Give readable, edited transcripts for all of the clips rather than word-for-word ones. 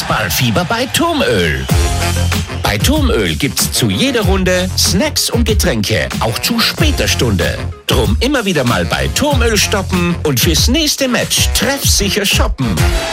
Fußballfieber bei Turmöl. Bei Turmöl gibt's zu jeder Runde Snacks und Getränke, auch zu später Stunde. Drum immer wieder mal bei Turmöl stoppen und fürs nächste Match treffsicher shoppen.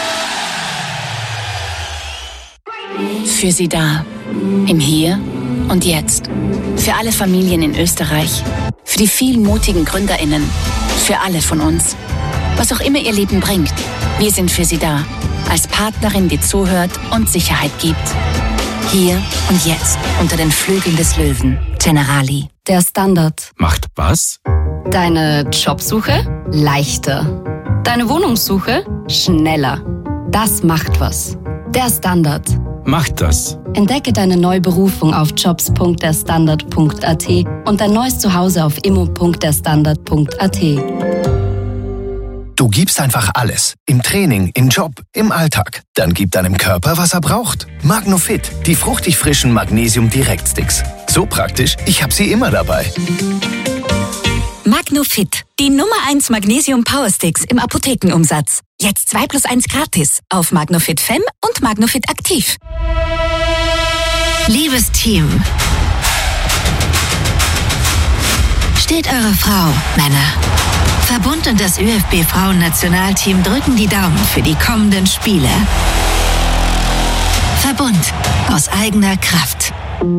Für Sie da. Im Hier und Jetzt. Für alle Familien in Österreich. Für die vielen mutigen GründerInnen. Für alle von uns. Was auch immer Ihr Leben bringt. Wir sind für Sie da. Als Partnerin, die zuhört und Sicherheit gibt. Hier und jetzt. Unter den Flügeln des Löwen. Generali. Der Standard. Macht was? Deine Jobsuche leichter. Deine Wohnungssuche schneller. Das macht was. Der Standard. Macht das. Entdecke deine neue Berufung auf jobs.derstandard.at und dein neues Zuhause auf immo.derstandard.at. Du gibst einfach alles. Im Training, im Job, im Alltag. Dann gib deinem Körper, was er braucht. Magnofit, die fruchtig frischen Magnesium-Direktsticks. So praktisch, ich habe sie immer dabei. Magnofit, die Nummer 1 Magnesium Powersticks im Apothekenumsatz. Jetzt 2+1 gratis auf Magnofit Fem und Magnofit Aktiv. Liebes Team, steht eure Frau, Männer. Verbund und das ÖFB-Frauen-Nationalteam drücken die Daumen für die kommenden Spiele. Verbund aus eigener Kraft.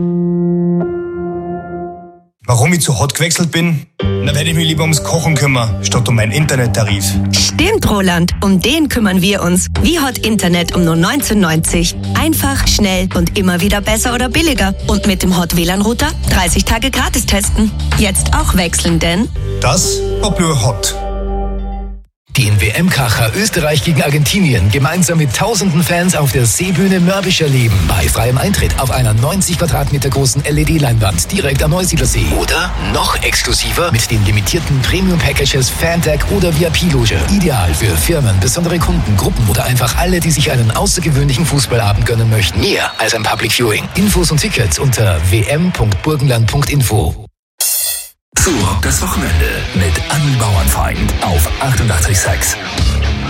Warum ich zu Hot gewechselt bin? Da werde ich mich lieber ums Kochen kümmern, statt um meinen Internettarif. Stimmt, Roland. Um den kümmern wir uns. Wie Hot Internet um nur 19,90. Einfach, schnell und immer wieder besser oder billiger. Und mit dem Hot WLAN-Router 30 Tage gratis testen. Jetzt auch wechseln, denn Das war nur Hot. Den WM-Kracher Österreich gegen Argentinien gemeinsam mit tausenden Fans auf der Seebühne Mörbisch erleben. Bei freiem Eintritt auf einer 90 Quadratmeter großen LED-Leinwand direkt am Neusiedlersee. Oder noch exklusiver mit den limitierten Premium-Packages Fan-Tag oder VIP-Loge. Ideal für Firmen, besondere Kunden, Gruppen oder einfach alle, die sich einen außergewöhnlichen Fußballabend gönnen möchten. Mehr als ein Public Viewing. Infos und Tickets unter wm.burgenland.info. So rockt das Wochenende mit Anni Bauernfeind auf 88,6.